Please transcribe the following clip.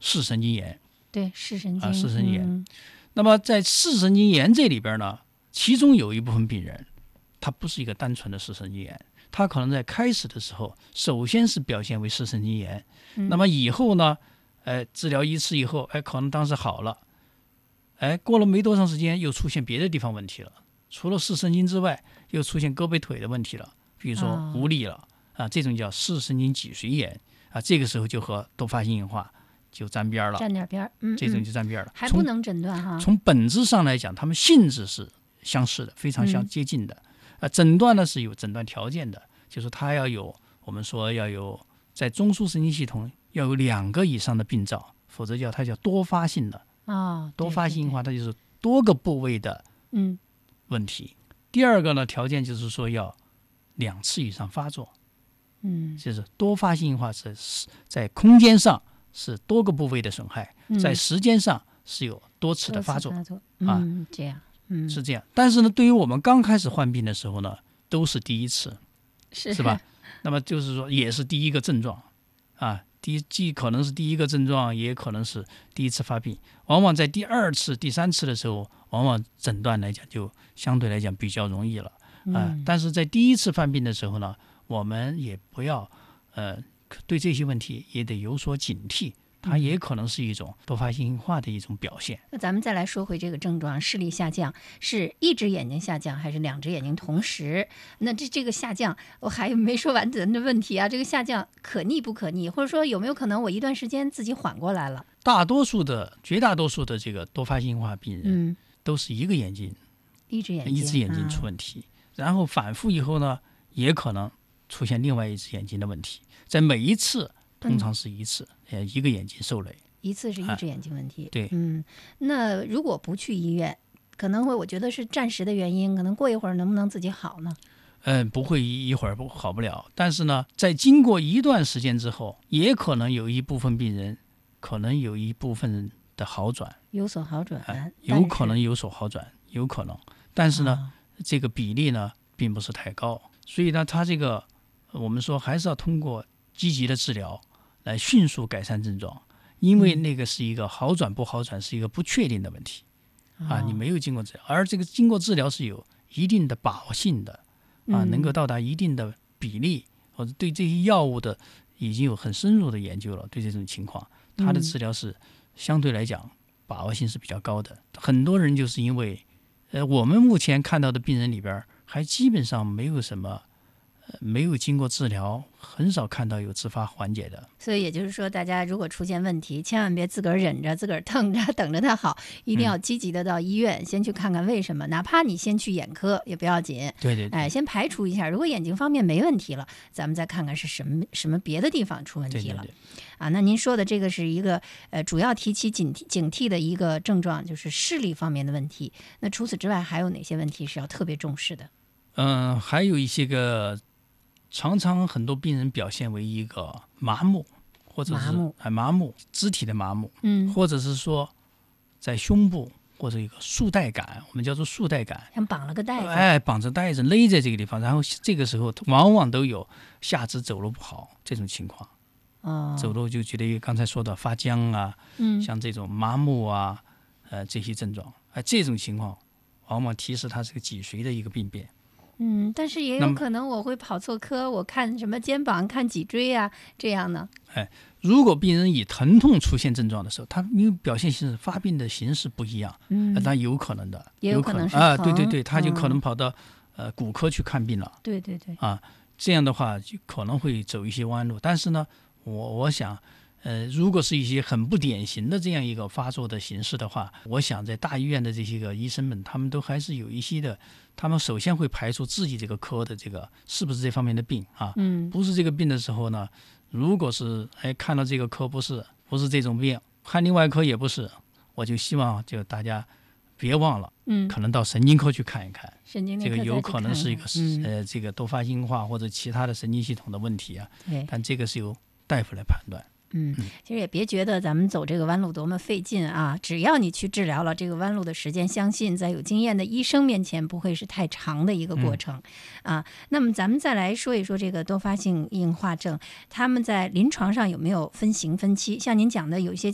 视神经炎。 对，视神经视神经炎。那么在视神经炎这里边呢，其中有一部分病人，他不是一个单纯的视神经炎，他可能在开始的时候，首先是表现为视神经炎，那么以后呢，治疗一次以后，可能当时好了，过了没多长时间，又出现别的地方问题了，除了视神经之外，又出现胳膊腿的问题了，比如说无力了这种叫视神经脊髓炎这个时候就和多发性硬化就沾边了， 沾点边， 这种就沾边了， 还不能诊断哈。 从本质上来讲，他们性质是相似的，非常接近的。诊断呢是有诊断条件的，就是它要有，我们说要有在中枢神经系统要有2个以上的病灶，否则它叫多发性的多发性硬化，它就是多个部位的问题。第二个呢条件就是说要2次以上发作，就是多发性硬化是在空间上是多个部位的损害，在时间上是有多次的发作这样是这样。但是呢，对于我们刚开始患病的时候呢，都是第一次，是吧？那么就是说，也是第一个症状既可能是第一个症状，也可能是第一次发病。往往在第2次、第3次的时候，往往诊断来讲就相对来讲比较容易了但是在第1次犯病的时候呢，我们也不要对这些问题也得有所警惕，它也可能是一种多发性硬化的一种表现。 那咱们再来说回这个症状，视力下降是一只眼睛下降还是2只眼睛同时？那这个下降我还没说完咱的问题这个下降可逆不可逆，或者说有没有可能我一段时间自己缓过来了？ 绝大多数的这个多发性硬化病人都是一只眼睛出问题然后反复以后呢，也可能出现另外一只眼睛的问题，在每一次通常是一次一个眼睛受累， 一次是一只眼睛问题对那如果不去医院，可能会我觉得是暂时的原因，可能过一会儿能不能自己好呢？ 不会一会儿好不了，但是呢，在经过一段时间之后，也可能有一部分病人可能有一部分的好转， 有所好转有可能有所好转，有可能，但是呢这个比例呢并不是太高，所以呢它这个我们说还是要通过积极的治疗来迅速改善症状，因为那个是一个好转不好转是一个不确定的问题你没有经过治疗，而这个经过治疗是有一定的把握性的能够到达一定的比例，或者对这些药物的已经有很深入的研究了，对这种情况它的治疗是相对来讲把握性是比较高的。很多人就是因为我们目前看到的病人里边还基本上没有什么没有经过治疗，很少看到有自发缓解的。 所以也就是说，大家如果出现问题，千万别自个儿忍着，自个儿疼着等着它好，一定要积极的到医院先去看看为什么，哪怕你先去眼科也不要紧。 对先排除一下，如果眼睛方面没问题了，咱们再看看是什么别的地方出问题了。 对那您说的这个是一个主要提起警惕的一个症状，就是视力方面的问题。那除此之外还有哪些问题是要特别重视的？ 还有一些个常常很多病人表现为一个麻木，或者是麻木肢体的麻木或者是说在胸部或者一个束带感，我们叫做束带感， 像绑了个带子绑着带子勒在这个地方，然后这个时候往往都有下肢走路不好这种情况走路就觉得刚才说的发僵像这种麻木这些症状这种情况往往提示它是个脊髓的一个病变但是也有可能我会跑错科，我看什么肩膀看脊椎这样呢如果病人以疼痛出现症状的时候，他因为表现形式发病的形式不一样那有可能的， 也有可能是对，他就可能跑到骨科去看病了对这样的话就可能会走一些弯路。但是呢我想如果是一些很不典型的这样一个发作的形式的话，我想在大医院的这些个医生们，他们都还是有一些的，他们首先会排除自己这个科的这个是不是这方面的病不是这个病的时候呢，如果是看到这个科不是这种病，看另外一科也不是，我就希望就大家别忘了可能到神经科去看一看，这个有可能是一个这个多发性硬化或者其他的神经系统的问题但这个是由大夫来判断。 其实也别觉得咱们走这个弯路多么费劲只要你去治疗了，这个弯路的时间相信在有经验的医生面前不会是太长的一个过程那么咱们再来说一说这个多发性硬化症，他们在临床上有没有分型分期？像您讲的有一些